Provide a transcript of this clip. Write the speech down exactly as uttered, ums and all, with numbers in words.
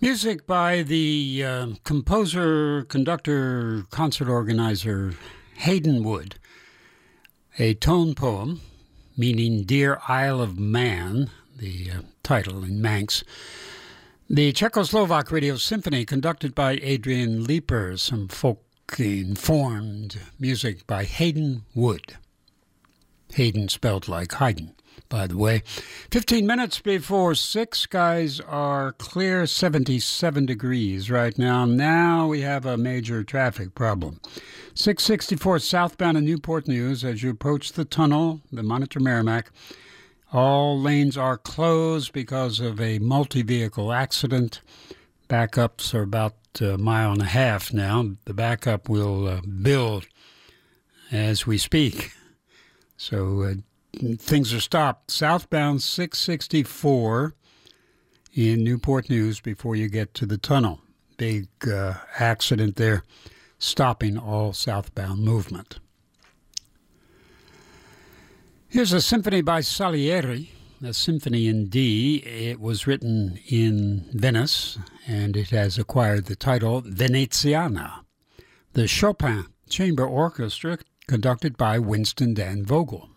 Music by the uh, composer, conductor, concert organizer Haydn Wood. A tone poem, meaning Dear Isle of Man, the uh, title in Manx. The Czechoslovak Radio Symphony, conducted by Adrian Leeper. Some folk-informed music by Haydn Wood. Haydn spelled like Haydn, by the way. Fifteen minutes before six, skies are clear, seventy-seven degrees right now. Now we have a major traffic problem. six sixty-four southbound in Newport News as you approach the tunnel, the Monitor Merrimack. All lanes are closed because of a multi-vehicle accident. Backups are about a mile and a half now. The backup will uh, build as we speak. So uh, things are stopped. Southbound six sixty-four in Newport News before you get to the tunnel. Big uh, accident there, stopping all southbound movement. Here's a symphony by Salieri, a symphony in D. It was written in Venice, and it has acquired the title Veneziana. The Chopin Chamber Orchestra, conducted by Winston Dan Vogel.